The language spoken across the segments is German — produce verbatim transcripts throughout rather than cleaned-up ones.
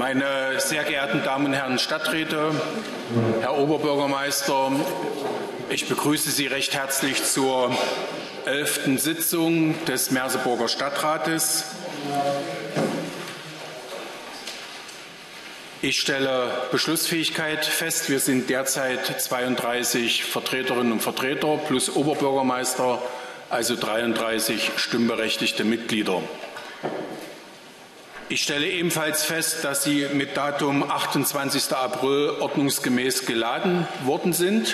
Meine sehr geehrten Damen und Herren Stadträte, Herr Oberbürgermeister, ich begrüße Sie recht herzlich zur elften Sitzung des Merseburger Stadtrates. Ich stelle Beschlussfähigkeit fest. Wir sind derzeit zweiunddreißig Vertreterinnen und Vertreter plus Oberbürgermeister, also dreiunddreißig stimmberechtigte Mitglieder. Ich stelle ebenfalls fest, dass Sie mit Datum achtundzwanzigsten April ordnungsgemäß geladen worden sind.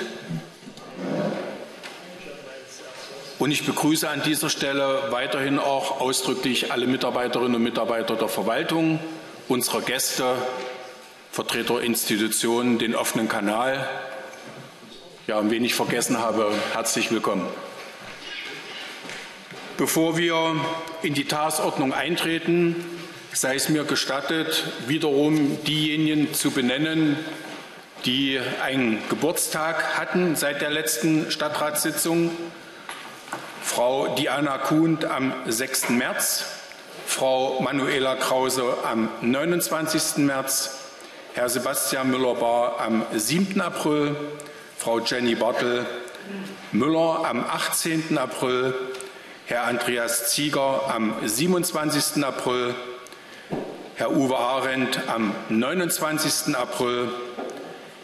Und ich begrüße an dieser Stelle weiterhin auch ausdrücklich alle Mitarbeiterinnen und Mitarbeiter der Verwaltung, unserer Gäste, Vertreter Institutionen, den offenen Kanal. Ja, und wen ich vergessen habe, herzlich willkommen. Bevor wir in die Tagesordnung eintreten, sei es mir gestattet, wiederum diejenigen zu benennen, die einen Geburtstag hatten seit der letzten Stadtratssitzung. Frau Diana Kuhn am sechsten März, Frau Manuela Krause am neunundzwanzigsten März, Herr Sebastian Müller-Bahr am siebten April, Frau Jenny Bartel Müller am achtzehnten April, Herr Andreas Zieger am siebenundzwanzigsten April, Herr Uwe Arendt am neunundzwanzigsten April,